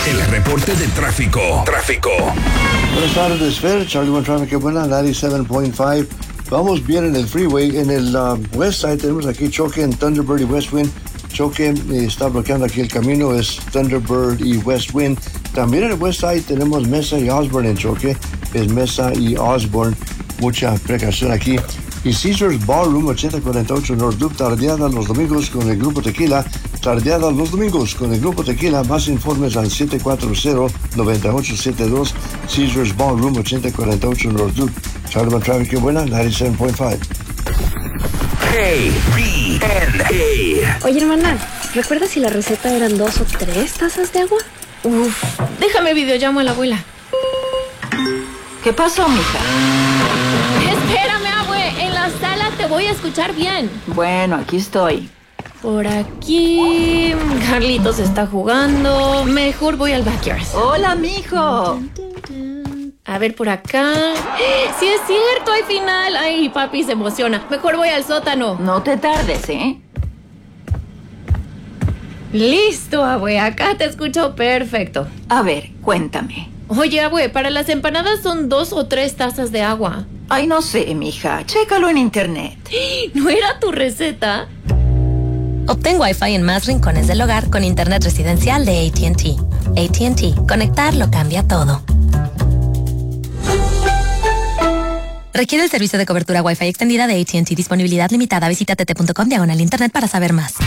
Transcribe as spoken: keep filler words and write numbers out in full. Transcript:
El reporte de tráfico. Tráfico. Buenas tardes, Fer. Charlie One Traffic, qué buena, noventa y siete punto cinco. Vamos bien en el freeway. En el uh, west side tenemos aquí choque en Thunderbird y Westwind. Choque eh, está bloqueando aquí el camino, es Thunderbird y Westwind. También en el west side tenemos Mesa y Osborne en choque. Es Mesa y Osborne. Mucha precaución aquí. Y Caesars Ballroom ochenta cuarenta y ocho North Loop, tardeada los domingos con el Grupo Tequila. Tardeada los domingos con el Grupo Tequila. Más informes al siete cuatro cero, nueve ocho siete dos. Caesars Ballroom ochenta cuarenta y ocho North Loop. Charlie Traffic, qué buena, noventa y siete punto cinco. Hey, B N A. Oye, hermana, ¿recuerdas si la receta eran dos o tres tazas de agua? Uf, déjame videollamo a la abuela. ¿Qué pasó, mija? Espérame, abue, en la sala te voy a escuchar bien. Bueno, aquí estoy. Por aquí... Carlitos está jugando. Mejor voy al backyard. Hola, mijo. A ver, por acá... ¡Sí es cierto! ¡Hay final! ¡Ay, papi se emociona! Mejor voy al sótano. No te tardes, ¿eh? Listo, abue. Acá te escucho perfecto. A ver, cuéntame. Oye, abue, para las empanadas son dos o tres tazas de agua. Ay, no sé, mija. Chécalo en internet. ¿No era tu receta? Obtén Wi-Fi en más rincones del hogar con internet residencial de A T and T. A T and T. Conectar lo cambia todo. Requiere el servicio de cobertura Wi-Fi extendida de A T and T. Disponibilidad limitada. Visita tt punto com diagonal internet para saber más.